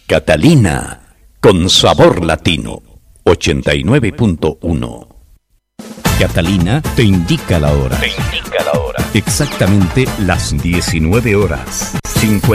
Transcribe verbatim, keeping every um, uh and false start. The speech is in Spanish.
Catalina, con sabor latino, ochenta y nueve punto uno. Catalina te indica la hora. Te indica la hora. Exactamente las diecinueve horas, cincuenta